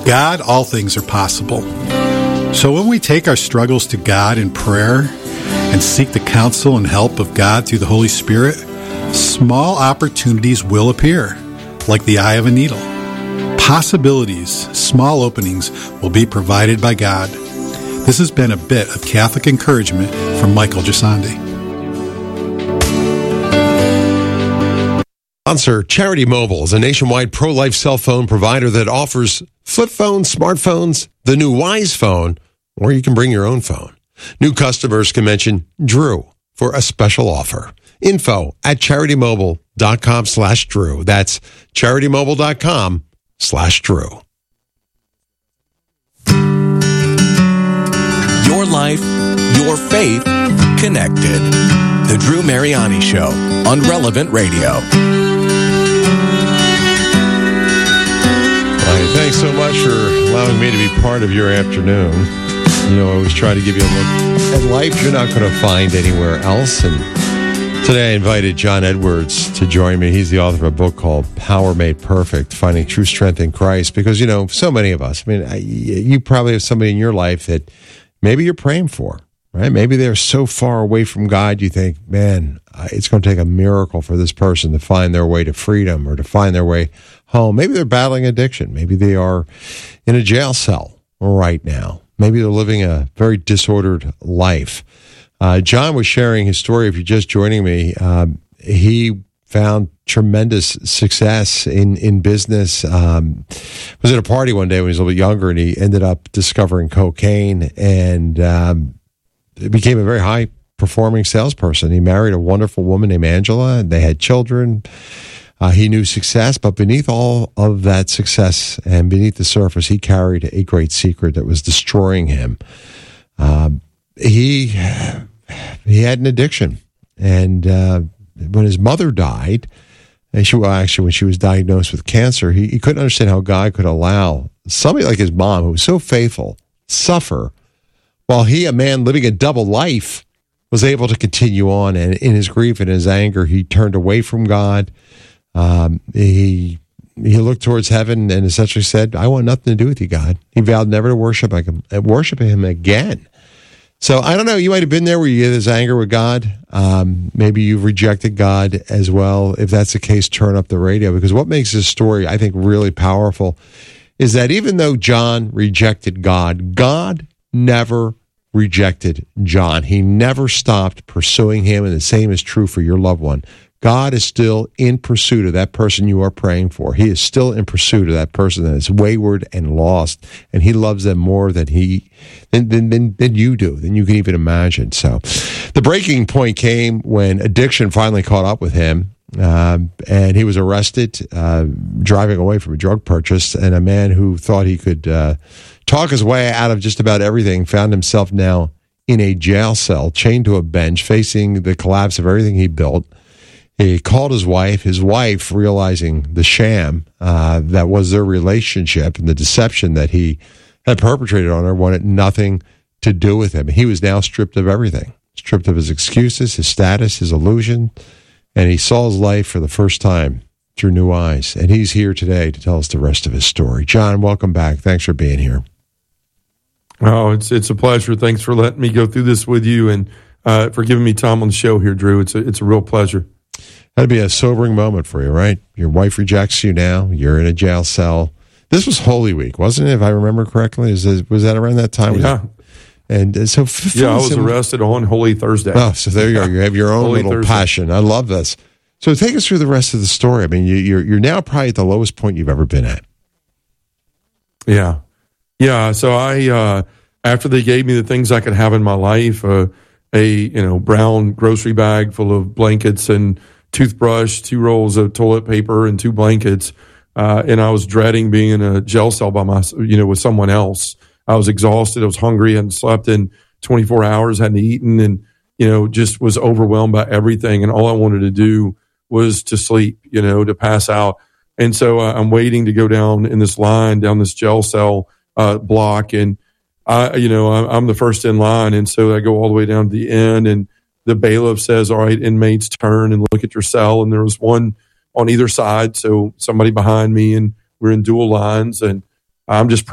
With God, all things are possible. So when we take our struggles to God in prayer and seek the counsel and help of God through the Holy Spirit, small opportunities will appear, like the eye of a needle. Possibilities, small openings, will be provided by God. This has been a bit of Catholic encouragement from Michael Gisandi. Sponsor Charity Mobile is a nationwide pro-life cell phone provider that offers flip phones, smartphones, the new Wise phone, or you can bring your own phone. New customers can mention Drew for a special offer. Info at CharityMobile.com/Drew. That's CharityMobile.com/Drew. Your life, your faith, connected. The Drew Mariani Show on Relevant Radio. Thanks so much for allowing me to be part of your afternoon. You know, I always try to give you a look at life you're not going to find anywhere else. And today I invited John Edwards to join me. He's the author of a book called Power Made Perfect, Finding True Strength in Christ. Because, you know, so many of us, I mean, you probably have somebody in your life that maybe you're praying for, right? Maybe they're so far away from God, you think, man, it's going to take a miracle for this person to find their way to freedom or to find their way home. Maybe they're battling addiction. Maybe they are in a jail cell right now. Maybe they're living a very disordered life. John was sharing his story. If you're just joining me, he found tremendous success in business. Was at a party one day when he was a little bit younger, and he ended up discovering cocaine and became a very high-performing salesperson. He married a wonderful woman named Angela, and they had children. He knew success, but beneath all of that success and beneath the surface, he carried a great secret that was destroying him. He had an addiction, and when his mother died, and when she was diagnosed with cancer, he couldn't understand how God could allow somebody like his mom, who was so faithful, suffer, while he, a man living a double life, was able to continue on. And in his grief and his anger, he turned away from God. He looked towards heaven and essentially said, I want nothing to do with you, God. He vowed never to worship him again. So I don't know, you might have been there where you get this anger with God. Maybe you've rejected God as well. If that's the case, turn up the radio, because what makes this story, I think, really powerful is that even though John rejected God, God never rejected John. He never stopped pursuing him, and the same is true for your loved one. God is still in pursuit of that person you are praying for. He is still in pursuit of that person that is wayward and lost, and he loves them more than you do, than you can even imagine. So the breaking point came when addiction finally caught up with him, and he was arrested driving away from a drug purchase, and a man who thought he could talk his way out of just about everything found himself now in a jail cell, chained to a bench, facing the collapse of everything he built. He called his wife, realizing the sham that was their relationship and the deception that he had perpetrated on her, wanted nothing to do with him. He was now stripped of everything, stripped of his excuses, his status, his illusion, and he saw his life for the first time through new eyes. And he's here today to tell us the rest of his story. John, welcome back. Thanks for being here. Oh, it's a pleasure. Thanks for letting me go through this with you, and for giving me time on the show here, Drew. It's a real pleasure. That'd be a sobering moment for you, right? Your wife rejects you now. You're in a jail cell. This was Holy Week, wasn't it, if I remember correctly? Was that around that time? Yeah. And so... I was arrested on Holy Thursday. Oh, so there you are. You have your own little Thursday. Passion. I love this. So take us through the rest of the story. I mean, you're now probably at the lowest point you've ever been at. Yeah. Yeah, so I, after they gave me the things I could have in my life, a brown grocery bag full of blankets and toothbrush, 2 rolls of toilet paper, and 2 blankets. And I was dreading being in a jail cell by with someone else. I was exhausted. I was hungry. I hadn't slept in 24 hours, hadn't eaten, and, just was overwhelmed by everything. And all I wanted to do was to sleep, to pass out. And so I'm waiting to go down in this line, down this jail cell block. And I'm the first in line. And so I go all the way down to the end, and the bailiff says, all right, inmates, turn and look at your cell. And there was one on either side. So somebody behind me, and we're in dual lines, and I'm just